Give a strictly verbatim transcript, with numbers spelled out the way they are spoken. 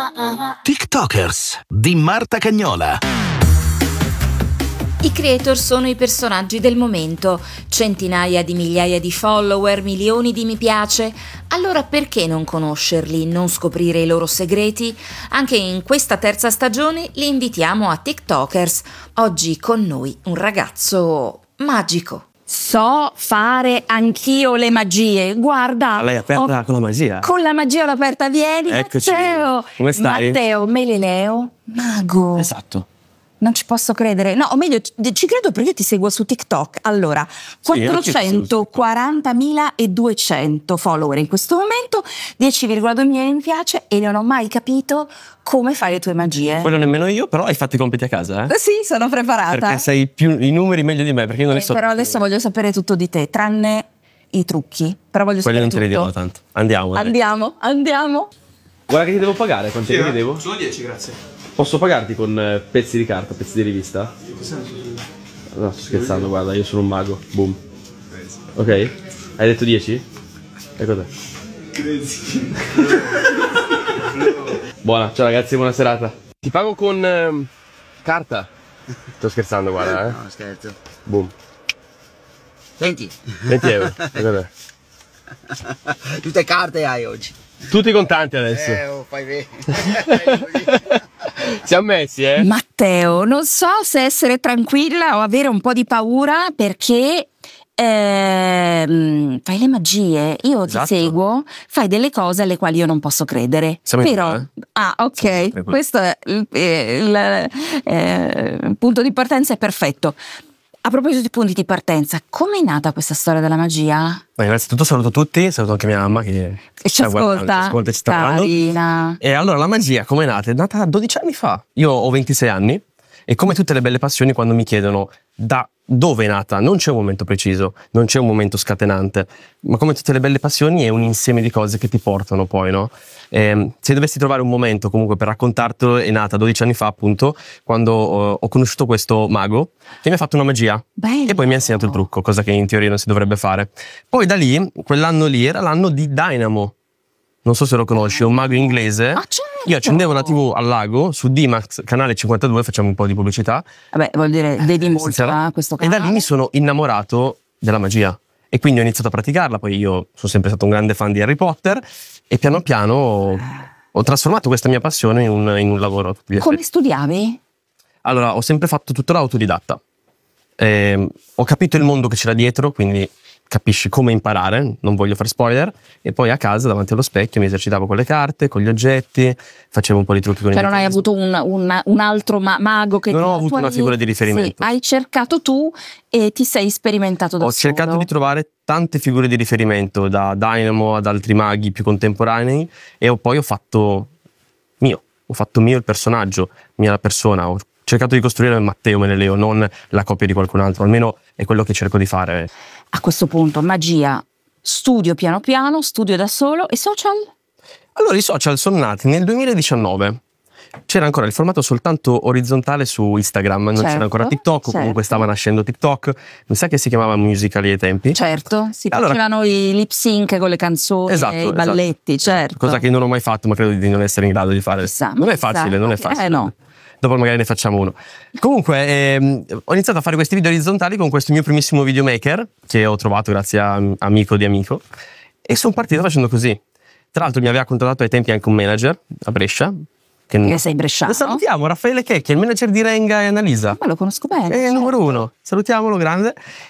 TikTokers di Marta Cagnola. I creator sono i personaggi del momento, centinaia di migliaia di follower, milioni di mi piace. Allora perché non conoscerli, non scoprire i loro segreti? Anche in questa terza stagione li invitiamo a TikTokers. Oggi con noi un ragazzo magico. So fare anch'io le magie. Guarda, lei è aperta ho... con la magia. Con la magia l'ho aperta. Vieni, Eccoci. Matteo. Come stai? Matteo Melineo, mago. Esatto. Non ci posso credere. No, o meglio, ci credo perché io ti seguo su TikTok. Allora, quattrocentoquarantamila duecento follower in questo momento, dieci virgola due milioni mi piace e non ho mai capito come fai le tue magie. Quello nemmeno io, però hai fatto i compiti a casa, eh? Sì, sono preparata. Perché sai più i numeri meglio di me, perché io non Eh, ne so. però adesso voglio sapere tutto di te, tranne i trucchi. Però voglio Quelli sapere non te li tutto. dirò tanto. Andiamo. dai. Andiamo, andiamo. Guarda che ti devo pagare, quanti Sì, ti eh? devo? Sono dieci, grazie. Posso pagarti con eh, pezzi di carta, pezzi di rivista? In che senso? No, sto scherzando, guarda, io sono un mago. Boom. Ok? Hai detto dieci? Ecco te. Crazy. Buona, ciao ragazzi, buona serata. Ti pago con ehm, carta. Sto scherzando, guarda, eh. No, scherzo. Boom. Senti, venti euro. Ecco te. tutte carte hai oggi. Tutti contanti adesso. Eh, oh, fai bene. Siamo messi, eh? Matteo, non so se essere tranquilla o avere un po' di paura perché ehm, fai le magie, io Esatto. ti seguo, fai delle cose alle quali io non posso credere. Siamo in Però, tre, eh? ah, ok, Siamo questo è il, il, eh, il punto di partenza è perfetto. A proposito di punti di partenza, come è nata questa storia della magia? Ma innanzitutto saluto tutti, saluto anche mia mamma che Che ci sta guardando, ascolta, ci ascolta e ci sta guardando. carina. E allora la magia come è nata? È nata dodici anni fa. Io ho ventisei anni e come tutte le belle passioni quando mi chiedono da dove è nata, non c'è un momento preciso, non c'è un momento scatenante, ma come tutte le belle passioni è un insieme di cose che ti portano poi, no? E, se dovessi trovare un momento comunque per raccontartelo, è nata dodici anni fa appunto, quando ho, ho conosciuto questo mago che mi ha fatto una magia. Bello. E poi mi ha insegnato il trucco, cosa che in teoria non si dovrebbe fare. Poi da lì, quell'anno lì era l'anno di Dynamo. Non so se lo conosci, è un mago inglese. Ah, certo. Io accendevo la tivù al lago su D-Max, canale cinquantadue, facciamo un po' di pubblicità. Vabbè, vuol dire, vedi molto Sincera. a questo E canale. da lì mi sono innamorato della magia. E quindi ho iniziato a praticarla. Poi io sono sempre stato un grande fan di Harry Potter. E piano piano ho, ho trasformato questa mia passione in un, in un lavoro. a tutti gli Come effetti. studiavi? Allora, ho sempre fatto tutto l'autodidatta. Eh, ho capito il mondo che c'era dietro, quindi capisci come imparare, non voglio fare spoiler, e poi a casa davanti allo specchio mi esercitavo con le carte, con gli oggetti, facevo un po' di trucchi con i Cioè non hai meccanismi. avuto un, un- un altro ma- mago che Non ti- ho avuto tu una hai- figura di riferimento. Sì, hai cercato tu e ti sei sperimentato da Ho solo. cercato di trovare tante figure di riferimento, da Dynamo ad altri maghi più contemporanei, e ho- poi ho fatto mio, ho fatto mio il personaggio, mia la persona, ho cercato di costruire Matteo Meneleo, non la copia di qualcun altro, almeno è quello che cerco di fare. A questo punto magia, studio piano piano, studio da solo e social? Allora, i social sono nati nel duemiladiciannove. C'era ancora il formato soltanto orizzontale su Instagram, non Certo, c'era ancora TikTok, certo. comunque stava nascendo TikTok, mi sa che si chiamava Musical.ly ai tempi. Certo, si Allora- facevano i lip sync con le canzoni, Esatto, i esatto. balletti, certo. Cosa che non ho mai fatto, ma credo di non essere in grado di fare. Chissà, non è chissà. facile, non è Ok, facile. eh, no. Dopo magari ne facciamo uno. Comunque, ehm, ho iniziato a fare questi video orizzontali con questo mio primissimo videomaker, che ho trovato grazie a un amico di amico, e sono partito facendo così. Tra l'altro mi aveva contattato ai tempi anche un manager a Brescia. Che Che sei bresciano? Lo salutiamo, Raffaele Checchi, il manager di Renga e Annalisa. Ma lo conosco bene. È il certo. numero uno, salutiamolo, grande.